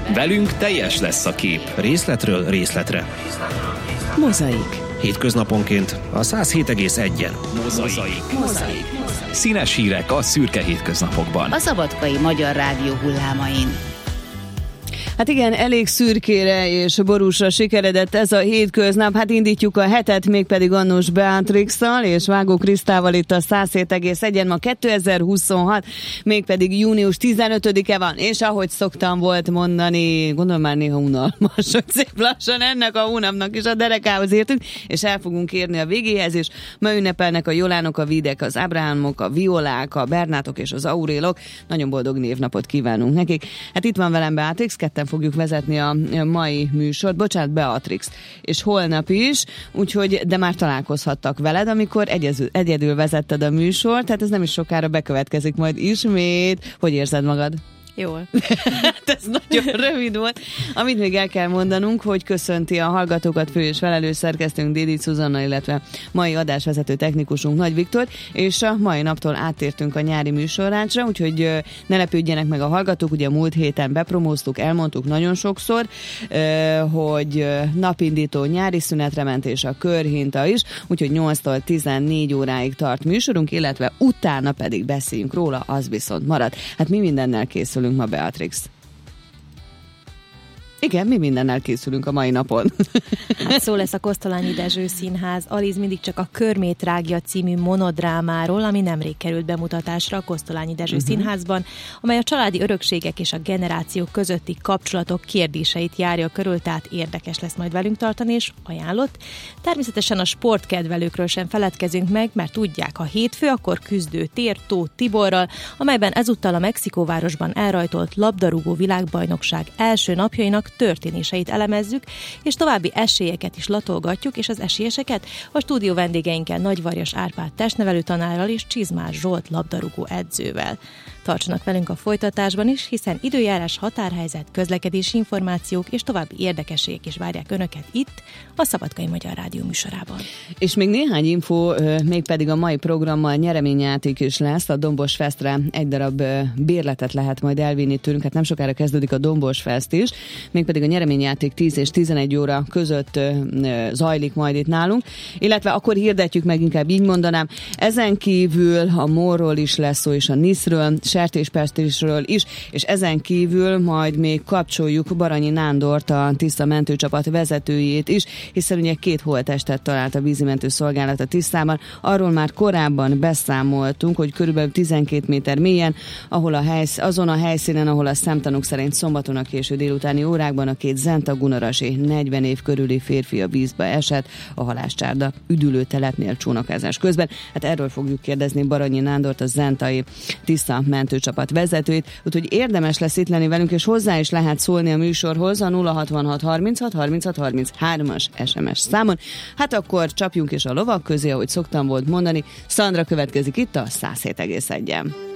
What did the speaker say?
Velünk teljes lesz a kép. Részletről részletre. Mozaik. Hétköznaponként a 107,1-en. Mozaik. Színes hírek a szürke hétköznapokban. A Szabadkai Magyar Rádió hullámain. Hát igen, elég szürkére és borúsra sikeredett ez a hétköznap. Hát indítjuk a hetet, mégpedig Annós Beatrixtal és Vágó Krisztával itt a 107,1-en. Ma 2026, mégpedig június 15-e van, és ahogy szoktam volt mondani, gondolom már néha unalmas, hogy szép lassan ennek a hónapnak is a derekához értünk, és el fogunk érni a végéhez, és ma ünnepelnek a Jolánok, a Videk, az Ábrahámok, a Violák, a Bernátok és az Aurélok. Nagyon boldog névnapot kívánunk nekik. Hát itt van velem Beatrix, ketten fogjuk vezetni a mai műsort. Bocsánat, Beatrix. És holnap is, úgyhogy, de már találkozhattak veled, amikor egyedül vezetted a műsort, tehát ez nem is sokára bekövetkezik majd ismét. Hogy érzed magad? Jól. Ez nagyon rövid volt. Amit még el kell mondanunk, hogy köszönti a hallgatókat fő és felelős szerkesztőnk Dédics Zuzanna, illetve mai adásvezető technikusunk Nagy Viktor, és a mai naptól áttértünk a nyári műsorrácsra, úgyhogy ne lepődjenek meg a hallgatók, ugye a múlt héten bepromóztuk, elmondtuk nagyon sokszor, hogy napindító nyári szünetre ment, és a körhinta is, úgyhogy 8-tól 14 óráig tart műsorunk, illetve utána pedig beszéljünk róla, az viszont marad. Hát mi mindennel készülünk ma, Beatrix. Igen, mi mindennel készülünk a mai napon. Hát szó lesz a Kosztolányi Dezső Színház Aliz mindig csak a Körmét rágja című monodrámáról, ami nemrég került bemutatásra a Kosztolányi Dezső Színházban, amely a családi örökségek és a generációk közötti kapcsolatok kérdéseit járja körül, tehát érdekes lesz majd velünk tartani, és ajánlott. Természetesen a sportkedvelőkről sem feledkezünk meg, mert tudják, ha hétfő, akkor küzdő tér Tóth Tiborral, amelyben ezúttal a Mexikóvárosban elrajtolt labdarúgó világbajnokság első napjainak történéseit elemezzük, és további esélyeket is latolgatjuk, és az esélyeseket a stúdió vendégeinkkel, Nagyvarjas Árpád testnevelő tanárral és Csizmás Zsolt labdarúgó edzővel. Tartsanak velünk a folytatásban is, hiszen időjárás, határhelyzet, közlekedési információk és további érdekességek is várják Önöket itt, a Szabadkai Magyar Rádió műsorában. És még néhány info, mégpedig a mai programmal nyereményjáték is lesz. A Dombos Festre egy darab bérletet lehet majd elvinni tőlünk, hát nem sokára kezdődik a Dombos Fest is, mégpedig a nyereményjáték 10 és 11 óra között zajlik majd itt nálunk, illetve akkor hirdetjük meg, inkább így mondanám. Ezen kívül a Morról is lesz szó, és a Niszről, sertéspestésről is, és ezen kívül majd még kapcsoljuk Baranyi Nándort, a Tisza mentőcsapat vezetőjét is, hiszen ugye 2 holttestet talált a vízimentő szolgálat a Tiszában. Arról már korábban beszámoltunk, hogy körülbelül 12 méter mélyen, azon a helyszínen, ahol a szemtanúk szerint szombaton a késő délutáni órákban a 2 zentagunarasi 40 év körüli férfi a vízbe esett a Halászcsárda üdülő telepnél csónakázás közben. Hát erről fogjuk kérdezni Baranyi Nándort, a zentai Tisza mentőcsapat vezetőit, úgyhogy érdemes lesz itt lenni velünk, és hozzá is lehet szólni a műsorhoz a 066 36 36 33-as SMS számon. Hát akkor csapjunk is a lovak közé, ahogy szoktam volt mondani. Szandra következik itt a 107,1-en.